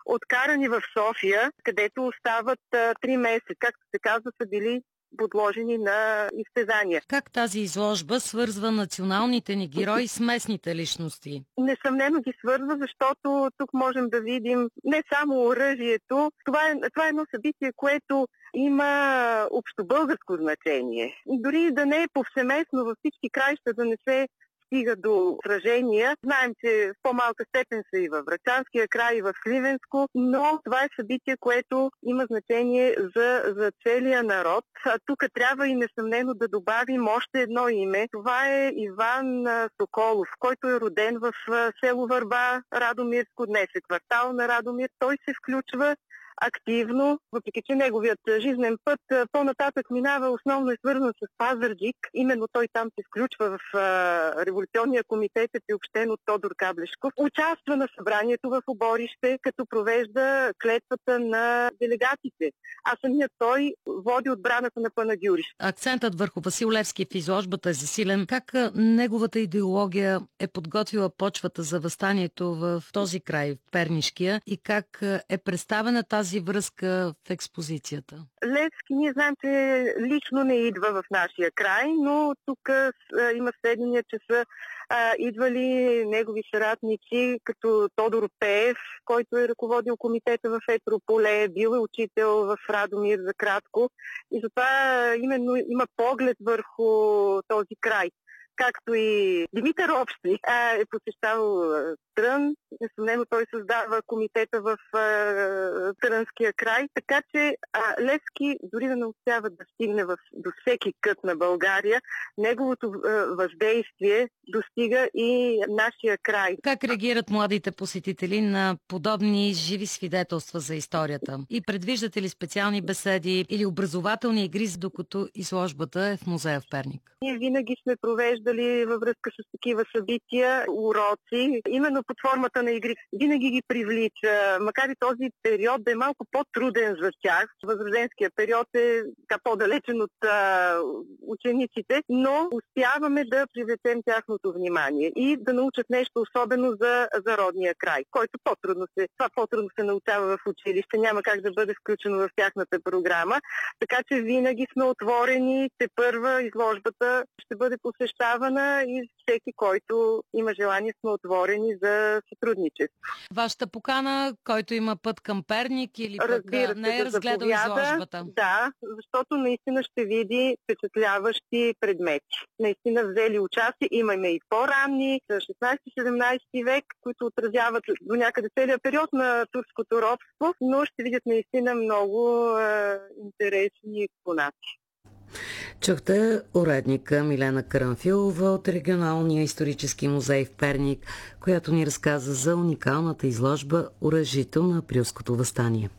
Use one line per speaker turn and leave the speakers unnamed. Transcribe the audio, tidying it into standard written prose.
откарани в София, където остават 3 месеца. Както се казва, са били подложени на изтезания.
Как тази изложба свързва националните ни герои с местните личности?
Несъмнено ги свързва, защото тук можем да видим не само оръжието. Това е едно събитие, което има общобългарско значение. Дори да не е повсеместно във всички краища, да не се стига до сражения. Знаем, че в по-малка степен са и във Врачанския край, и в Сливенско, но това е събитие, което има значение за целия народ. А тук трябва и несъмнено да добавим още едно име. Това е Иван Соколов, който е роден в село Върба, Радомирско, днес е квартал на Радомир. Той се включва активно, въпреки че неговият жизнен път по-нататък минава основно и свързан с Пазарджик. Именно той там се включва в революционния комитет, е приобщен от Тодор Каблешков. Участва на събранието в Оборище, като провежда клетвата на делегатите. А самият той води отбраната на Панагюрище.
Акцентът върху Васил Левски в изложбата е засилен. Как неговата идеология е подготвила почвата за въстанието в този край, в Пернишкия, и как е представена тази връзка в експозицията?
Левски, ние знаем, че лично не идва в нашия край, но тук има сведения, че са идвали негови съратници, като Тодор Пеев, който е ръководил комитета в Етрополе, бил е учител в Радомир за кратко, и затова именно има поглед върху този край. Както и Димитър Общи е посещавал Трън. Несъмнено той създава комитета в Трънския край. Така че Левски, дори да не успява да стигне до всеки кът на България, неговото въздействие достига и нашия край.
Как реагират младите посетители на подобни живи свидетелства за историята? И предвиждате ли специални беседи или образователни игри, докато изложбата е в музея в Перник?
Ние винаги сме провеждали във връзка с такива събития уроци, именно под формата на игри. Винаги ги привлича, макар и този период да е малко по-труден за тях. Възрожденския период е по-далечен от учениците, но успяваме да привлечем тяхното внимание и да научат нещо особено за родния край, който по-трудно се научава в училище, няма как да бъде включено в тяхната програма. Така че винаги сме отворени, тепърва изложбата ще бъде посещавана и всеки, който има желание, сме отворени за сътрудничество.
Вашата покана, който има път към Перник или пък не е разгледал изложбата?
Да, защото наистина ще види впечатляващи предмети. Наистина взели участие. Имаме и по-ранни, 16-17 век, които отразяват до някъде целият период на турското робство, но ще видят наистина много интересни експонати.
Чухте уредника Милена Карамфилова от Регионалния исторически музей в Перник, която ни разказа за уникалната изложба "Оръжието на Априлското въстание".